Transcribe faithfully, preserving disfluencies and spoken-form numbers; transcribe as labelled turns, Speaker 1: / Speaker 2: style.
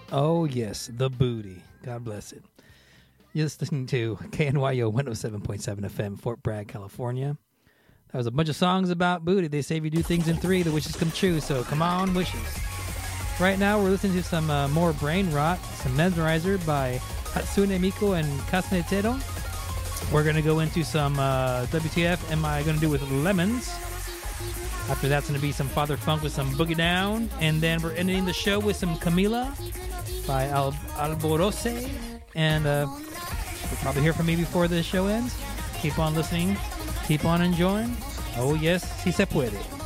Speaker 1: Oh, yes, the booty. God bless it. You're listening to K N Y O one oh seven point seven F M, Fort Bragg, California. That was a bunch of songs about booty. They say if you do things in three, the wishes come true. So come on, wishes. Right now, we're listening to some uh, more Brain Rot, some Mesmerizer by Hatsune Miku and Castanetero. We're going to go into some uh, W T F Am I Going to Do With Lemons. After that's going to be some Father Funk with some Boogie Down. And then we're ending the show with some Camila by Al- Alborose. And uh, you'll probably hear from me before the show ends. Keep on listening. Keep on enjoying. Oh, yes, si se puede.